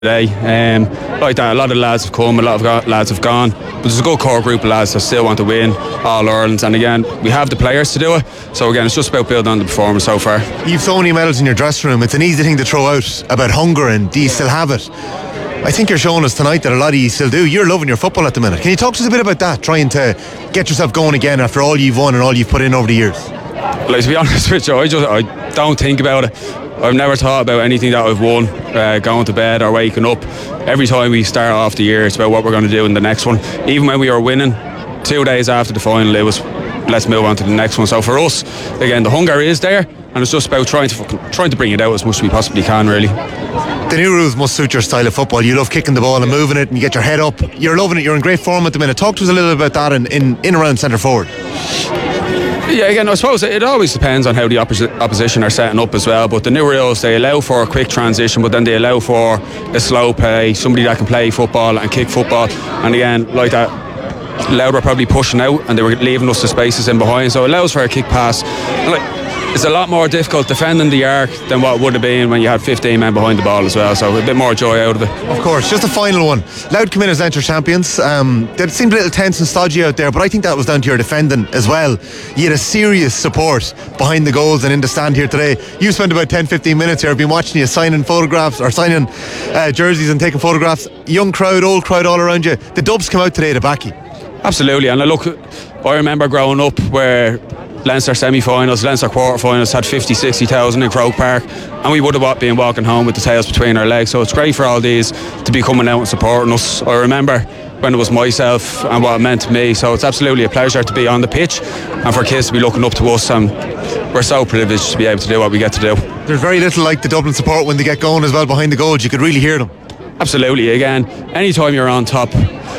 today. Like that, a lot of lads have come, a lot of lads have gone, but there's a good core group of lads that still want to win All Ireland, and again, we have the players to do it, so again, it's just about building on the performance so far. You've so many medals in your dressing room. It's an easy thing to throw out about hunger, and do you still have it? I think you're showing us tonight that a lot of you still do. You're loving your football at the minute. Can you talk to us a bit about that, trying to get yourself going again after all you've won and all you've put in over the years? Like, to be honest with you, I don't think about it. I've never thought about anything that I've won, going to bed or waking up. Every time we start off the year, it's about what we're going to do in the next one. Even when we were winning, 2 days after the final, it was let's move on to the next one. So for us, again, the hunger is there, and it's just about trying to bring it out as much as we possibly can, really. The new rules must suit your style of football. You love kicking the ball and moving it, and you get your head up. You're loving it. You're in great form at the minute. Talk to us a little bit about that in around centre forward. Yeah, again, I suppose it always depends on how the opposition are setting up as well, but the new rules, they allow for a quick transition, but then they allow for a slow play, somebody that can play football and kick football, and again, like that, Louth were probably pushing out and they were leaving us the spaces in behind, so it allows for a kick pass. And like, it's a lot more difficult defending the arc than what it would have been when you had 15 men behind the ball as well, so a bit more joy out of it. Of course. Just a final one. Louth come in as Leinster champions. They seemed a little tense and stodgy out there, but I think that was down to your defending as well. You had a serious support behind the goals and in the stand here today. You spent about 10-15 minutes here. I've been watching you signing photographs or signing jerseys and taking photographs. Young crowd, old crowd all around you. The Dubs come out today to back you. Absolutely, and I remember growing up where Leinster semi-finals, Leinster quarter-finals had 50-60,000 in Croke Park, and we would have been walking home with the tails between our legs, so it's great for all these to be coming out and supporting us. I remember when it was myself and what it meant to me, so it's absolutely a pleasure to be on the pitch and for kids to be looking up to us, and we're so privileged to be able to do what we get to do. There's very little like the Dublin support when they get going as well behind the goals. You could really hear them. Absolutely. Again, anytime you're on top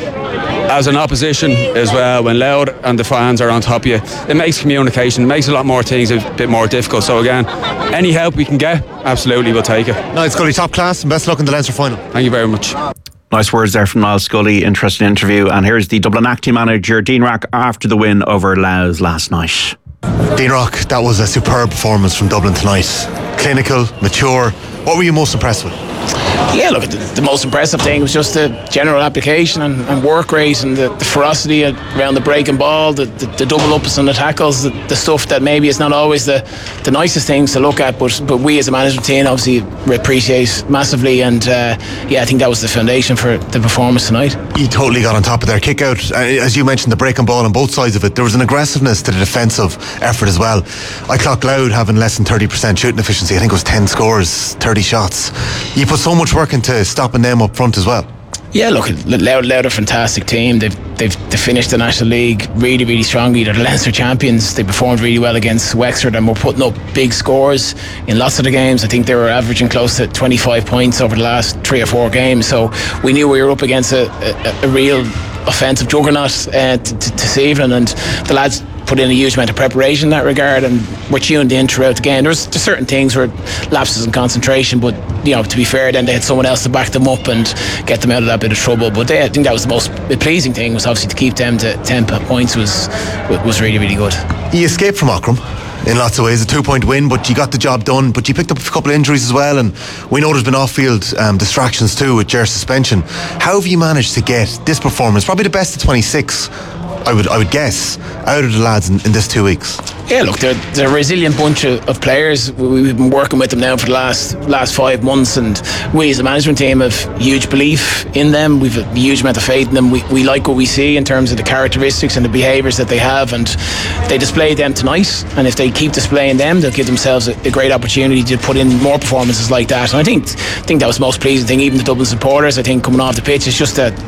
as an opposition as well, when Louth and the fans are on top of you, it makes communication, it makes a lot more things a bit more difficult. So again, any help we can get, absolutely we'll take it. Nice, Scully, top class, and best luck in the Leinster final. Thank you very much. Nice words there from Niall Scully. Interesting interview. And here's the Dublin acting manager Dean Rock after the win over Louth last night. Dean Rock, that was a superb performance from Dublin tonight. Clinical, mature. What were you most impressed with? Yeah, look, the most impressive thing was just the general application and work rate and the ferocity around the breaking ball, the double ups and the tackles, the stuff that maybe is not always the nicest things to look at, but we as a management team obviously appreciate massively, and I think that was the foundation for the performance tonight. You totally got on top of their kick out. As you mentioned, the breaking ball on both sides of it, there was an aggressiveness to the defensive effort as well. I clocked Louth having less than 30% shooting efficiency. I think it was 10 scores, 30 shots. You put so much work into stopping them up front as well. Yeah, look, Louth are a fantastic team. They've finished the National League really, really strongly. They're the Leinster champions. They performed really well against Wexford and were putting up big scores in lots of the games. I think they were averaging close to 25 points over the last 3 or 4 games. So we knew we were up against a real offensive juggernaut this evening, and the lads put in a huge amount of preparation in that regard, and we're tuned in throughout the game. There's certain things where lapses in concentration, but to be fair, then they had someone else to back them up and get them out of that bit of trouble. But I think that was the most pleasing thing, was obviously to keep them to 10 points was really, really good. You escaped from Ockram in lots of ways, a 2-point win, but you got the job done. But you picked up a couple of injuries as well, and we know there's been off-field distractions too with Ger's suspension. How have you managed to get this performance, probably the best of 26, I would guess, out of the lads in this 2 weeks? Yeah, look, they're a resilient bunch of players. We've been working with them now for the last 5 months, and we as a management team have huge belief in them. We've a huge amount of faith in them. We like what we see in terms of the characteristics and the behaviours that they have, and they displayed them tonight, and if they keep displaying them, they'll give themselves a great opportunity to put in more performances like that. And I think that was the most pleasing thing. Even the Dublin supporters, I think, coming off the pitch, it's just that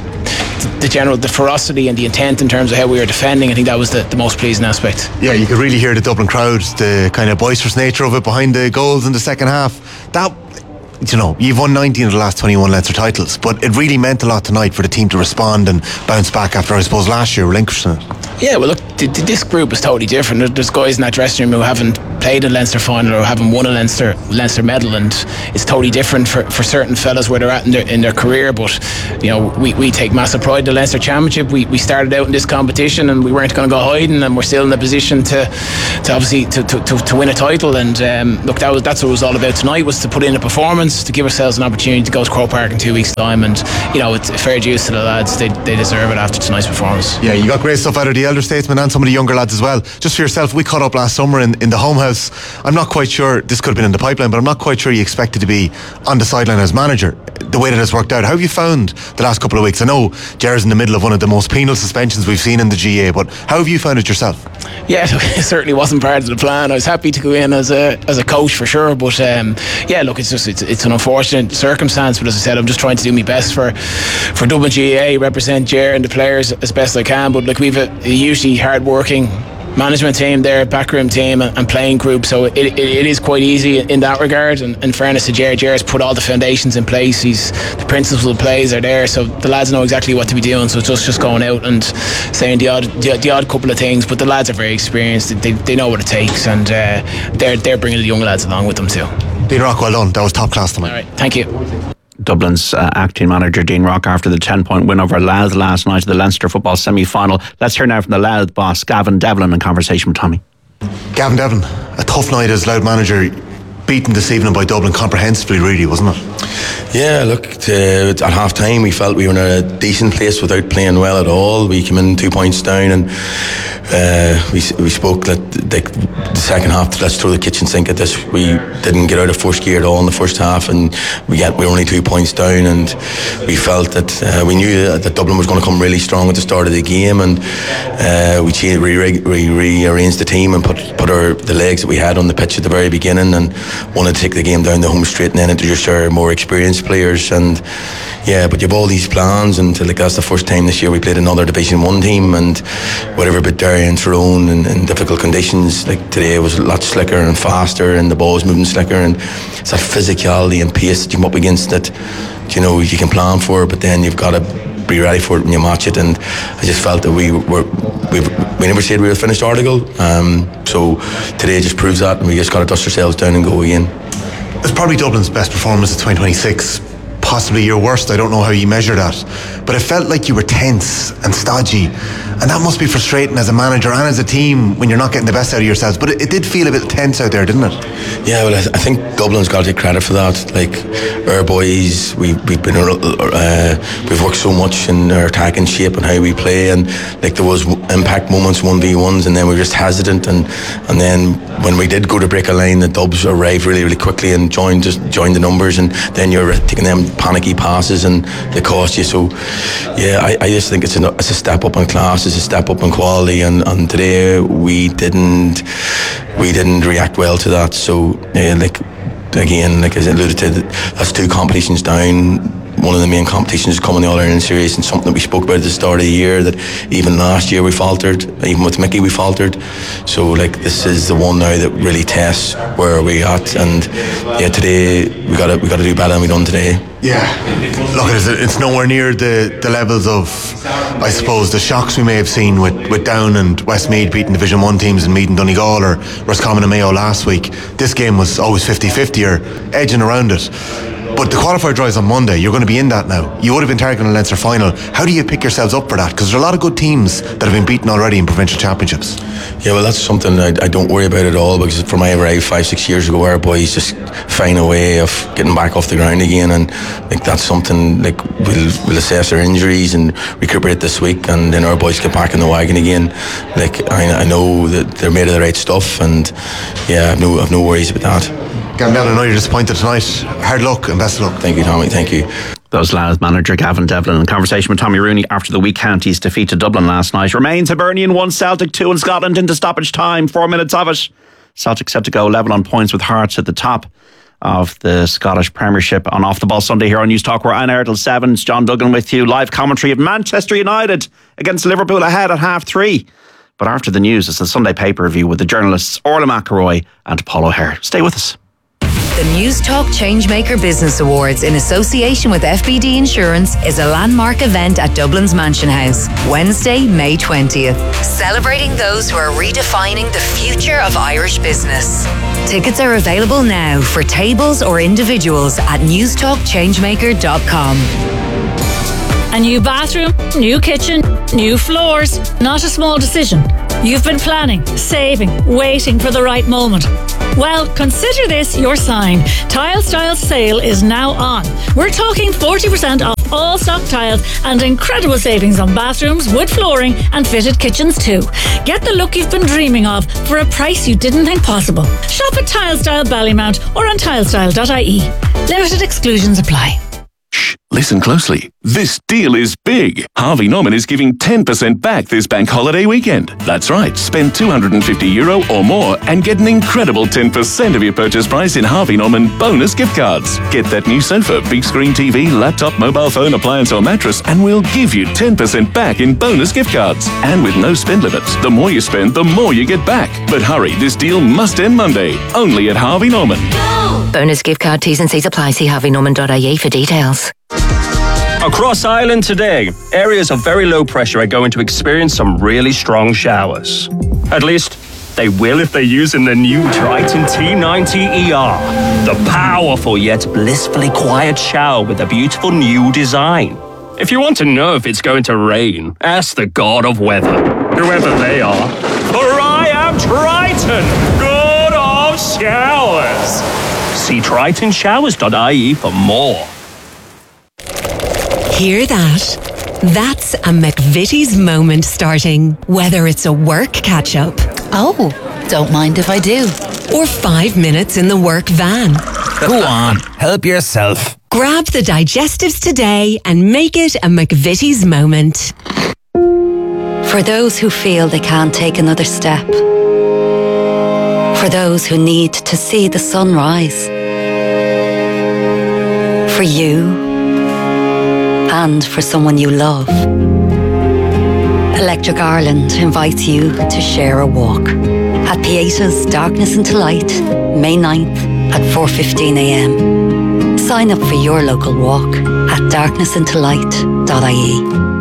the ferocity and the intent in terms of how we were defending. I think that was the most pleasing aspect. Yeah, you could really hear the Dublin crowd, the kind of boisterous nature of it behind the goals in the second half. That, you've won 19 of the last 21 Leinster titles, but it really meant a lot tonight for the team to respond and bounce back after, I suppose, last year relinquishing it. Yeah, well, look, this group is totally different. There's guys in that dressing room who haven't played a Leinster final or haven't won a Leinster medal, and it's totally different for certain fellas where they're at in their career. But we take massive pride in the Leinster Championship. We started out in this competition and we weren't going to go hiding, and we're still in a position to obviously to win a title. And look, that's what it was all about tonight, was to put in a performance performance to give ourselves an opportunity to go to Croke Park in 2 weeks' time, and it's fair dues to the lads. They deserve it after tonight's performance. Yeah, you got great stuff out of the elder statesmen and some of the younger lads as well. Just for yourself, we caught up last summer in the home house. I'm not quite sure, this could have been in the pipeline, but I'm not quite sure you expected to be on the sideline as manager, the way that it's worked out. How have you found the last couple of weeks? I know Ger's in the middle of one of the most penal suspensions we've seen in the GA, but how have you found it yourself? Yeah, it certainly wasn't part of the plan. I was happy to go in as a coach for sure, but look, it's an unfortunate circumstance, but as I said, I'm just trying to do my best for Dublin GAA, represent Ger and the players as best I can. But look, we've a hugely hard working management team there, backroom team and playing group, so it is quite easy in that regard. And in fairness to Ger's put all the foundations in place. The principles of the plays are there, so the lads know exactly what to be doing. So it's just going out and saying the odd couple of things, but the lads are very experienced. They know what it takes, and they're bringing the young lads along with them too. Dean Rock, well done. That was top class tonight. All right, thank you. Dublin's acting manager Dean Rock after the 10-point win over Louth last night at the Leinster football semi-final. Let's hear now from the Louth boss Gavin Devlin in conversation with Tommy. Gavin Devlin, a tough night as Louth manager, beaten this evening by Dublin comprehensively, really, wasn't it? Yeah, look, at half time we felt we were in a decent place without playing well at all. We came in 2 points down, and we spoke that the second half, let's throw the kitchen sink at this. We didn't get out of first gear at all in the first half, and we were only 2 points down, and we felt that we knew that Dublin was going to come really strong at the start of the game, and we rearranged the team and put the legs that we had on the pitch at the very beginning, and wanted to take the game down the home straight and then introduce our more experienced players. And yeah, but you have all these plans, and that's the first time this year we played another Division 1 team, and whatever bit Derry and Tyrone in difficult conditions, like today was a lot slicker and faster, and the ball was moving slicker, and it's that physicality and pace that you come up against that you can plan for, but then you've got to be ready for it when you match it. And I just felt that we never said we were a finished article, so today just proves that, and we just got to dust ourselves down and go again. It's probably Dublin's best performance of 2026, possibly your worst. I don't know how you measure that, but it felt like you were tense and stodgy, and that must be frustrating as a manager and as a team when you're not getting the best out of yourselves. But it did feel a bit tense out there, didn't it? Yeah, well, I think Dublin's got to take credit for that. Like, our boys, we've worked so much in our attacking shape and how we play, and like there was impact moments, 1v1s, and then we were just hesitant, and then when we did go to break a line, the Dubs arrived really, really quickly and joined the numbers, and then you're taking them panicky passes and they cost you. So yeah, I just think it's a step up in class, it's a step up in quality, and today we didn't react well to that. So again, like as I alluded to, that's 2 competitions down. One of the main competitions is coming the All-Ireland Series, and something that we spoke about at the start of the year, that even last year we faltered, even with Mickey we faltered. So this is the one now that really tests where we at, and yeah, today we got to do better than we done today. Yeah, look, it's nowhere near the levels of, I suppose, the shocks we may have seen with Down and Westmeath beating Division 1 teams in Meath and Donegal, or Roscommon and Mayo last week. This game was always 50-50 or edging around it. But the qualifier draw is on Monday. You're going to be in that now. You would have been targeting a Leinster final. How do you pick yourselves up for that? Because there's a lot of good teams that have been beaten already in provincial championships. Yeah, well, that's something I don't worry about at all, because from I arrived 5-6 years ago, our boys just find a way of getting back off the ground again, and that's something we'll assess our injuries and recuperate this week, and then our boys get back in the wagon again. I know that they're made of the right stuff, and yeah, I've no worries about that. Gavin, I know you're disappointed tonight. Hard luck and best of luck. Thank you, Tommy. Thank you. That was Louth manager Gavin Devlin in conversation with Tommy Rooney after the Week Counties defeated Dublin last night. Remains Hibernian 1, Celtic 2 in Scotland into stoppage time. 4 minutes of it. Celtic set to go level on points with Hearts at the top of the Scottish Premiership on Off the Ball Sunday here on News Talk. We're on air till 7. It's John Duggan with you. Live commentary of Manchester United against Liverpool ahead at 3:30. But after the news, it's the Sunday paper review with the journalists Orla McElroy and Paul O'Hare. Stay with us. The News Talk Changemaker Business Awards, in association with FBD Insurance, is a landmark event at Dublin's Mansion House, Wednesday, May 20th. Celebrating those who are redefining the future of Irish business. Tickets are available now for tables or individuals at newstalkchangemaker.com. A new bathroom, new kitchen, new floors. Not a small decision. You've been planning, saving, waiting for the right moment. Well, consider this your sign. Tile Styles sale is now on. We're talking 40% off all stock tiles and incredible savings on bathrooms, wood flooring and fitted kitchens too. Get the look you've been dreaming of for a price you didn't think possible. Shop at Tile Style Ballymount or on tilestyle.ie. Limited exclusions apply. Shh, listen closely. This deal is big. Harvey Norman is giving 10% back this bank holiday weekend. That's right. Spend €250 or more and get an incredible 10% of your purchase price in Harvey Norman bonus gift cards. Get that new sofa, big screen TV, laptop, mobile phone, appliance or mattress and we'll give you 10% back in bonus gift cards. And with no spend limits. The more you spend, the more you get back. But hurry, this deal must end Monday. Only at Harvey Norman. Bonus gift card T's and C's apply. See harveynorman.ie for details. Across Ireland today, areas of very low pressure are going to experience some really strong showers. At least, they will if they're using the new Triton T90ER. The powerful yet blissfully quiet shower with a beautiful new design. If you want to know if it's going to rain, ask the god of weather, whoever they are. For I am Triton, god of showers. See tritonshowers.ie for more. Hear that? That's a McVitie's moment starting. Whether it's a work catch-up. Oh, don't mind if I do. Or 5 minutes in the work van. Go on, help yourself. Grab the digestives today and make it a McVitie's moment. For those who feel they can't take another step. For those who need to see the sun rise. For you. And for someone you love. Electric Ireland invites you to share a walk at Pieta's Darkness into Light, May 9th at 4:15am. Sign up for your local walk at darknessintolight.ie.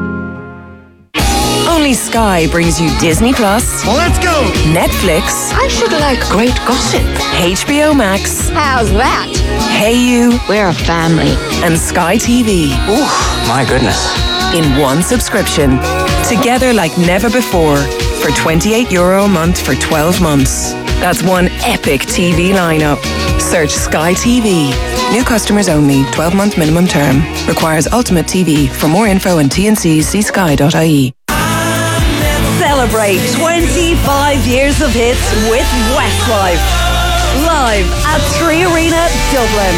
Only Sky brings you Disney Plus. Let's go! Netflix. I should like great gossip. HBO Max. How's that? Hey You. We're a family. And Sky TV. Ooh, my goodness. In one subscription. Together like never before. For €28 a month for 12 months. That's one epic TV lineup. Search Sky TV. New customers only. 12-month minimum term. Requires Ultimate TV. For more info and T&Cs, see sky.ie. Celebrate 25 years of hits with Westlife. Live at 3 Arena, Dublin.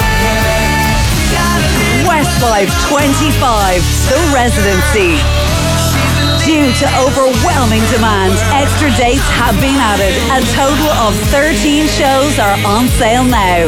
Westlife 25, The Residency. Due to overwhelming demand, extra dates have been added. A total of 13 shows are on sale now.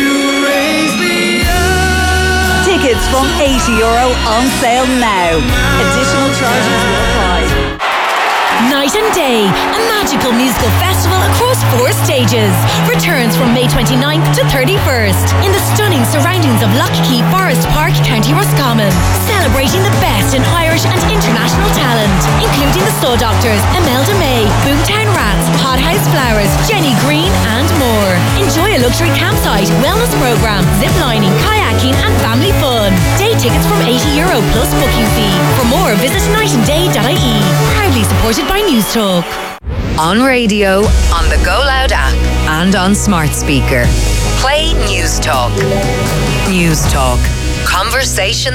Tickets from €80 on sale now. Additional charges will apply. Night and Day, a magical musical festival across 4 stages. Returns from May 29th to 31st in the stunning surroundings of Lockheed Forest Park, County Roscommon. Celebrating the best in Irish and international talent, including the Soul Doctors, Imelda May, Boomtown Rats, Hothouse Flowers, Jenny Green and more. Enjoy a luxury campsite, wellness program, ziplining, kayaking and family fun. Day tickets from €80 plus booking fee. For more, visit nightanday.ie. Proudly supported by News Talk. On radio, on the Go Loud app, and on smart speaker. Play News Talk. News Talk. Conversation